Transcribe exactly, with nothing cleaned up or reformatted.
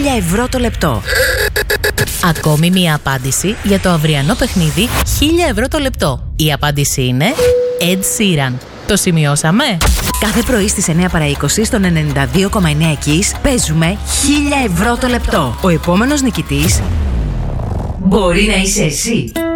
χίλια ευρώ το λεπτό. Ακόμη μία απάντηση για το αυριανό παιχνίδι χίλια ευρώ το λεπτό. Η απάντηση είναι Ed Sheeran. Το σημειώσαμε? Κάθε πρωί στις εννιά παρά είκοσι στον ενενήντα δύο κόμμα εννιά Kiss παίζουμε χίλια ευρώ το λεπτό. Ο επόμενος νικητής μπορεί να είσαι εσύ.